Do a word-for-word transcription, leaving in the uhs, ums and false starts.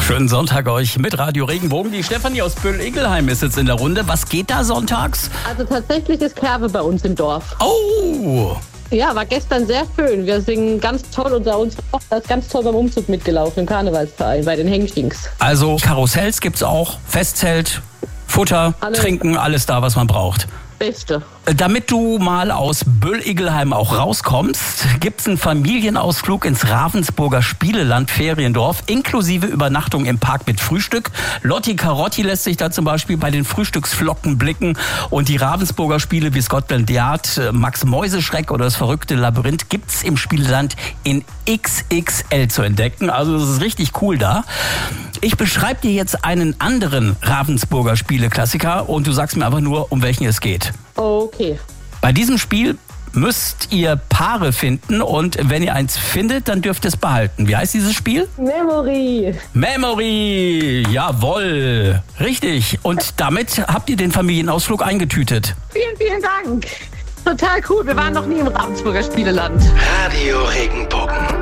Schönen Sonntag euch mit Radio Regenbogen. Die Stefanie aus Böll-Igelheim ist jetzt in der Runde. Was geht da sonntags? Also tatsächlich ist Kerbe bei uns im Dorf. Oh! Ja, war gestern sehr schön. Wir singen ganz toll. Unser unsere Tochter ist ganz toll beim Umzug mitgelaufen im Karnevalsverein bei den Hengstings. Also Karussells gibt's auch, Festzelt, Futter, Alles. Trinken, alles da, was man braucht. Beste. Damit du mal aus Böll-Igelheim auch rauskommst, gibt's einen Familienausflug ins Ravensburger Spieleland Feriendorf, inklusive Übernachtung im Park mit Frühstück. Lotti Carotti lässt sich da zum Beispiel bei den Frühstücksflocken blicken. Und die Ravensburger Spiele wie Scotland Yard, Max Mäuseschreck oder das verrückte Labyrinth gibt's im Spieleland in X X L zu entdecken. Also das ist richtig cool da. Ich beschreibe dir jetzt einen anderen Ravensburger Spieleklassiker und du sagst mir einfach nur, um welchen es geht. Okay. Bei diesem Spiel müsst ihr Paare finden und wenn ihr eins findet, dann dürft ihr es behalten. Wie heißt dieses Spiel? Memory. Memory, jawohl, richtig. Und damit habt ihr den Familienausflug eingetütet. Vielen, vielen Dank. Total cool. Wir waren noch nie im Ravensburger Spieleland. Radio Regenbogen.